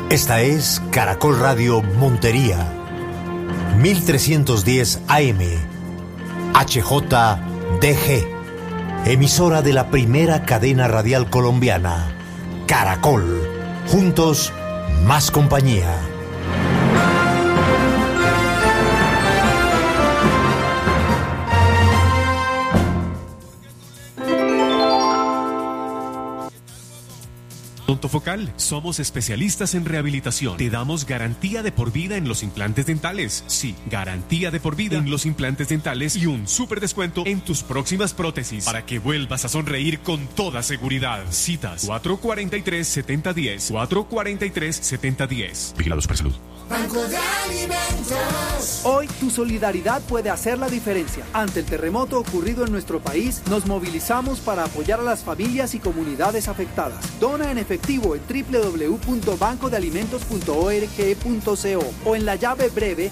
Esta es Caracol Radio Montería, 1310 AM, HJDG, emisora de la primera cadena radial colombiana, Caracol. Juntos, más compañía. Odontofocal, somos especialistas en rehabilitación. Te damos garantía de por vida en los implantes dentales. Sí, garantía de por vida en los implantes dentales y un súper descuento en tus próximas prótesis para que vuelvas a sonreír con toda seguridad. Citas 443-7010, 443-7010. Vigilado Supersalud. Banco de Alimentos. Hoy tu solidaridad puede hacer la diferencia. Ante el terremoto ocurrido en nuestro país, nos movilizamos para apoyar a las familias y comunidades afectadas. Dona en efectivo en www.bancodealimentos.org.co o en la llave breve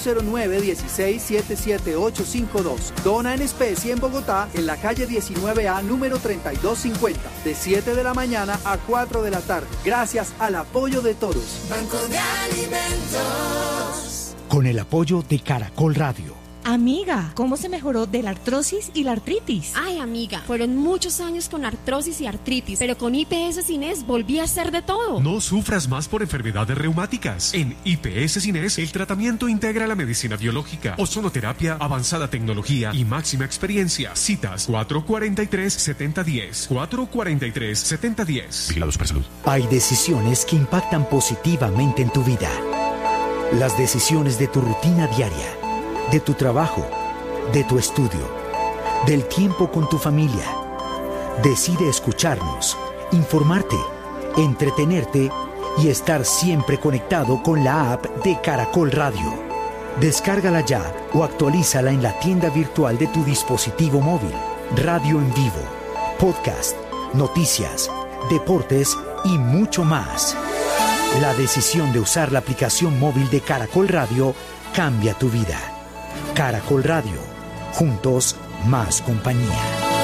009-16-77852. Dona en especie en Bogotá, en la calle 19A, número 3250, de 7 de la mañana a 4 de la tarde. Gracias al apoyo de todos. Banco de Alimentos. Con el apoyo de Caracol Radio. Amiga, ¿cómo se mejoró de la artrosis y la artritis? Ay, amiga, fueron muchos años con artrosis y artritis, pero con IPS Cines volví a hacer de todo. No sufras más por enfermedades reumáticas. En IPS Cines, el tratamiento integra la medicina biológica, ozonoterapia, avanzada tecnología y máxima experiencia. Citas 443-7010, 443-7010. Vigilado Supersalud. Hay decisiones que impactan positivamente en tu vida. Las decisiones de tu rutina diaria, de tu trabajo, de tu estudio, del tiempo con tu familia. Decide escucharnos, informarte, entretenerte y estar siempre conectado con la app de Caracol Radio. Descárgala ya o actualízala en la tienda virtual de tu dispositivo móvil. Radio en vivo, podcast, noticias, deportes y mucho más. La decisión de usar la aplicación móvil de Caracol Radio cambia tu vida. Caracol Radio. Juntos, más compañía.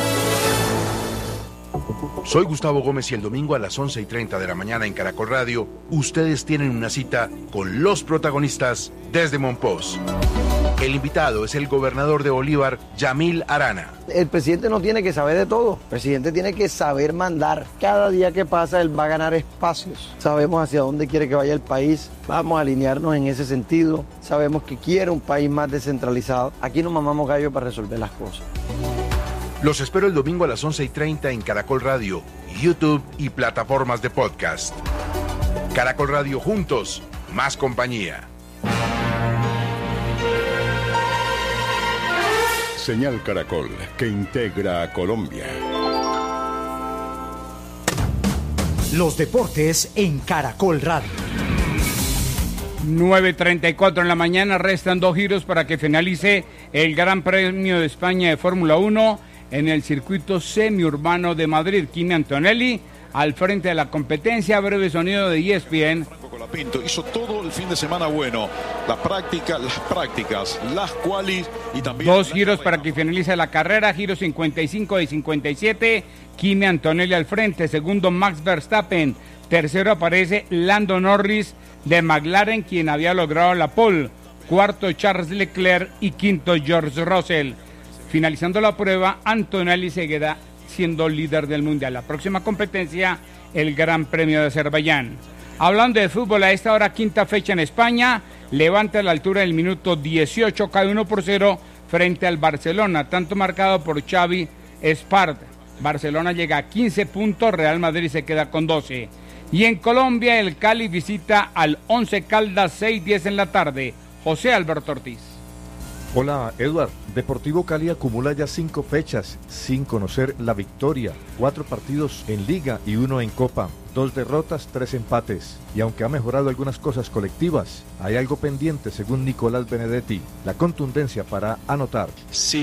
Soy Gustavo Gómez y el domingo a las 11:30 de la mañana en Caracol Radio, ustedes tienen una cita con los protagonistas desde Monpós. El invitado es el gobernador de Bolívar, Yamil Arana. El presidente no tiene que saber de todo, el presidente tiene que saber mandar. Cada día que pasa él va a ganar espacios. Sabemos hacia dónde quiere que vaya el país, vamos a alinearnos en ese sentido. Sabemos que quiere un país más descentralizado. Aquí no mamamos gallo para resolver las cosas. Los espero el domingo a las 11:30 en Caracol Radio, YouTube y plataformas de podcast. Caracol Radio, juntos, más compañía. Señal Caracol, que integra a Colombia. Los deportes en Caracol Radio. 9:34 en la mañana, restan 2 giros para que finalice el Gran Premio de España de Fórmula 1 en el circuito semiurbano de Madrid. Kimi Antonelli al frente de la competencia. Breve sonido de ESPN. Pinto hizo todo el fin de semana bueno, las prácticas, las qualis y también 2 giros para que finalice la carrera, giro 55 y 57, Kimi Antonelli al frente, segundo Max Verstappen, tercero aparece Lando Norris de McLaren, quien había logrado la pole, cuarto Charles Leclerc y quinto George Russell. Finalizando la prueba, Antonelli seguirá siendo líder del mundial. La próxima competencia, el Gran Premio de Azerbaiyán. Hablando de fútbol, a esta hora, quinta fecha en España, Levante a la altura del minuto 18, cae 1-0 frente al Barcelona, tanto marcado por Xavi Espart. Barcelona llega a 15 puntos, Real Madrid se queda con 12. Y en Colombia, el Cali visita al Once Caldas, 6:10 en la tarde. José Alberto Ortiz. Hola, Edward. Deportivo Cali acumula ya 5 fechas sin conocer la victoria, 4 partidos en Liga y 1 en Copa, 2 derrotas, 3 empates. Y aunque ha mejorado algunas cosas colectivas, hay algo pendiente según Nicolás Benedetti, la contundencia para anotar. Sí.